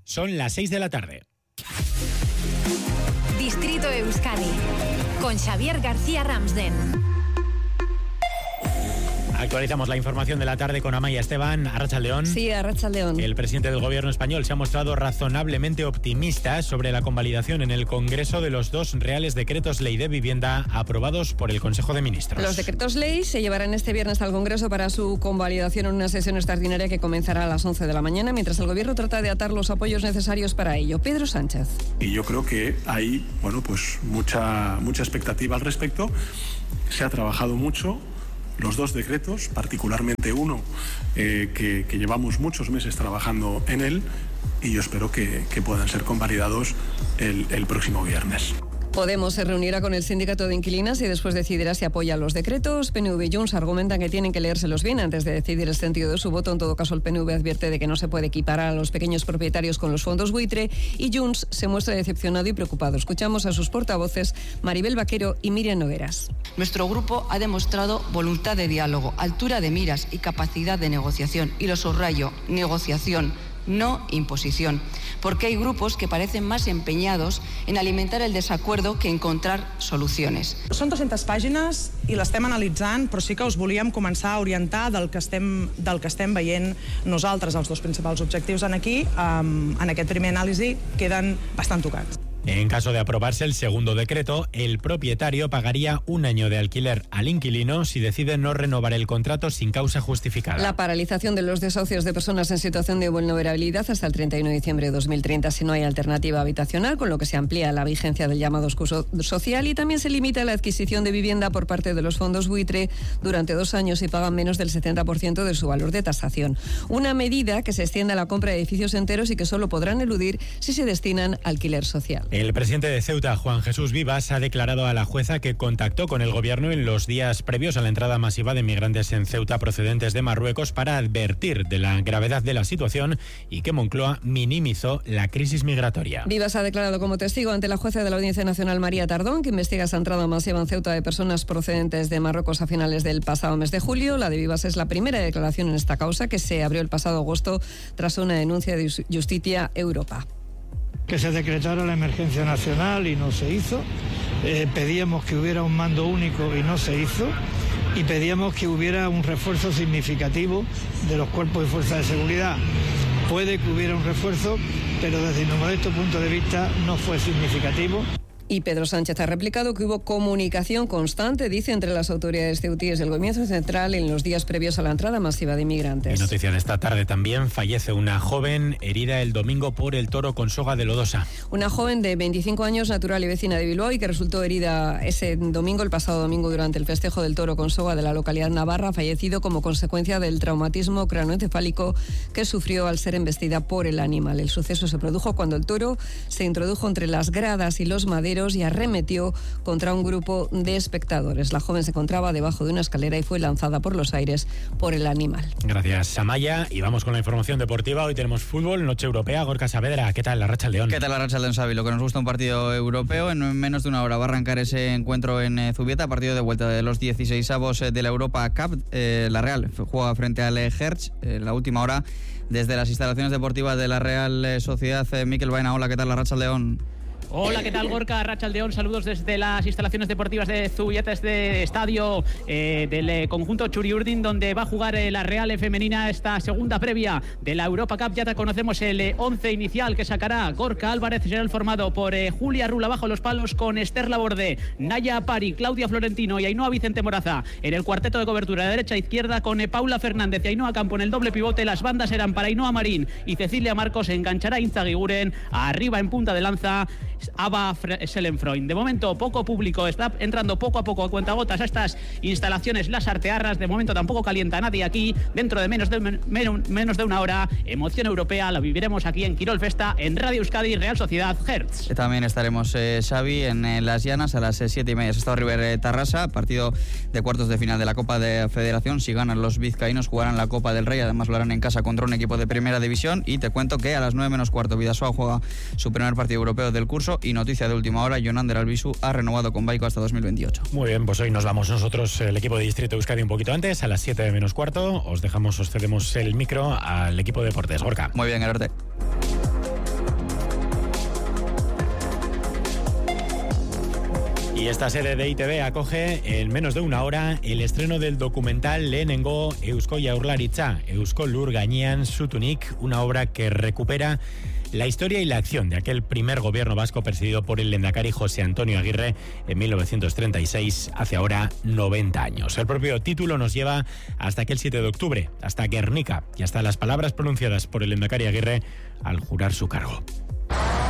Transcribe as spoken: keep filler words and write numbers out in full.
Son las seis de la tarde. Distrito Euskadi, con Xavier García Ramsden. Actualizamos la información de la tarde con Amaya Esteban. Arratsaldeon. Sí, Arratsaldeon. El presidente del gobierno español se ha mostrado razonablemente optimista sobre la convalidación en el Congreso de los dos reales decretos ley de vivienda aprobados por el Consejo de Ministros. Los decretos ley se llevarán este viernes al Congreso para su convalidación en una sesión extraordinaria que comenzará a las once de la mañana, mientras el gobierno trata de atar los apoyos necesarios para ello. Pedro Sánchez. Y yo creo que hay, bueno, pues mucha, mucha expectativa al respecto. Se ha trabajado mucho. Los dos decretos, particularmente uno eh, que, que llevamos muchos meses trabajando en él, y yo espero que, que puedan ser convalidados el, el próximo viernes. Podemos se reunirá con el sindicato de inquilinas y después decidirá si apoya los decretos. P N V y Junts argumentan que tienen que leérselos bien antes de decidir el sentido de su voto. En todo caso, el P N V advierte de que no se puede equiparar a los pequeños propietarios con los fondos buitre, y Junts se muestra decepcionado y preocupado. Escuchamos a sus portavoces Maribel Vaquero y Miriam Nogueras. Nuestro grupo ha demostrado voluntad de diálogo, altura de miras y capacidad de negociación. Y lo subrayo, negociación, no imposición, porque hay grupos que parecen más empeñados en alimentar el desacuerdo que encontrar soluciones. Són dues-centes pàgines i l'estem analitzant, però sí que us volíem començar a orientar del que estem, del que estem veient nosaltres. Els dos principals objectius en aquí, um, en aquest primer anàlisi, queden bastant tocats. En caso de aprobarse el segundo decreto, el propietario pagaría un año de alquiler al inquilino si decide no renovar el contrato sin causa justificada. La paralización de los desahucios de personas en situación de vulnerabilidad hasta el treinta y uno de diciembre de dos mil treinta si no hay alternativa habitacional, con lo que se amplía la vigencia del llamado escudo social, y también se limita la adquisición de vivienda por parte de los fondos buitre durante dos años si pagan menos del setenta por ciento de su valor de tasación. Una medida que se extiende a la compra de edificios enteros y que solo podrán eludir si se destinan a alquiler social. El presidente de Ceuta, Juan Jesús Vivas, ha declarado a la jueza que contactó con el gobierno en los días previos a la entrada masiva de migrantes en Ceuta procedentes de Marruecos para advertir de la gravedad de la situación y que Moncloa minimizó la crisis migratoria. Vivas ha declarado como testigo ante la jueza de la Audiencia Nacional, María Tardón, que investiga esa entrada masiva en Ceuta de personas procedentes de Marruecos a finales del pasado mes de julio. La de Vivas es la primera declaración en esta causa, que se abrió el pasado agosto tras una denuncia de Justicia Europa. Que se decretara la emergencia nacional y no se hizo. Eh, pedíamos que hubiera un mando único y no se hizo. Y pedíamos que hubiera un refuerzo significativo de los cuerpos y fuerzas de seguridad. Puede que hubiera un refuerzo, pero desde mi modesto punto de vista no fue significativo. Y Pedro Sánchez ha replicado que hubo comunicación constante, dice, entre las autoridades ceutíes del Gobierno Central en los días previos a la entrada masiva de inmigrantes. Y noticia de esta tarde también: fallece una joven herida el domingo por el toro con soga de Lodosa. Una joven de veinticinco años, natural y vecina de Bilbao, y que resultó herida ese domingo, el pasado domingo, durante el festejo del toro con soga de la localidad navarra, ha fallecido como consecuencia del traumatismo craneoencefálico que sufrió al ser embestida por el animal. El suceso se produjo cuando el toro se introdujo entre las gradas y los maderos y arremetió contra un grupo de espectadores. La joven se encontraba debajo de una escalera y fue lanzada por los aires por el animal. Gracias, Amaya. Y vamos con la información deportiva. Hoy tenemos fútbol, noche europea. Gorka Saavedra, ¿qué tal? Arratsaldeon. ¿Qué tal, Arratsaldeon, Xavi? Lo que nos gusta, un partido europeo. En menos de una hora va a arrancar ese encuentro en Zubieta, partido de vuelta de los dieciseisavos de la Europa Cup. Eh, la Real juega frente al Hertz. Eh, la última hora desde las instalaciones deportivas de la Real Sociedad. Eh, Mikel Baena, hola, ¿qué tal, Arratsaldeon? Hola, ¿qué tal, Gorka? Arratsaldeon, saludos desde las instalaciones deportivas de Zubieta, este estadio eh, del eh, conjunto Txuri-Urdin, donde va a jugar eh, la Real femenina esta segunda previa de la Europa Cup. Ya te conocemos el eh, once inicial que sacará Gorka Álvarez. Será el formado por eh, Julia Rula bajo los palos, con Esther Laborde, Naya Pari, Claudia Florentino y Ainhoa Vicente Moraza en el cuarteto de cobertura de derecha a izquierda, con eh, Paula Fernández y Ainhoa Campo en el doble pivote. Las bandas serán para Ainhoa Marín y Cecilia Marcos. Enganchará Inzaghi Guren. Arriba en punta de lanza Ava Selenfreund. De momento poco público, está entrando poco a poco a cuentagotas a estas instalaciones Las Artearras. De momento tampoco calienta nadie aquí. Dentro de menos de, men, menos de una hora, emoción europea la viviremos aquí en Quirol Festa, en Radio Euskadi, Real Sociedad Hertz. También estaremos, eh, Xavi, en eh, Las Llanas a las eh, siete y media. Estado River eh, Tarrasa, partido de cuartos de final de la Copa de Federación. Si ganan los vizcaínos, jugarán la Copa del Rey. Además lo harán en casa contra un equipo de primera división. Y te cuento que a las nueve menos cuarto Bidasoa juega su primer partido europeo del curso. Y noticia de última hora: Jonander Albisu ha renovado con Baico hasta dos mil veintiocho. Muy bien, pues hoy nos vamos nosotros, el equipo de Distrito Euskadi, un poquito antes, a las siete menos cuarto. Os dejamos, os cedemos el micro al equipo de deportes. Gorka. Muy bien, Gerarte. Y esta sede de I T V acoge en menos de una hora el estreno del documental Lehenengo Eusko Jaurlaritza, Eusko Lur Gainean Zutunik, una obra que recupera la historia y la acción de aquel primer gobierno vasco presidido por el lehendakari José Antonio Aguirre en mil novecientos treinta y seis, hace ahora noventa años. El propio título nos lleva hasta aquel siete de octubre, hasta Guernica y hasta las palabras pronunciadas por el lehendakari Aguirre al jurar su cargo.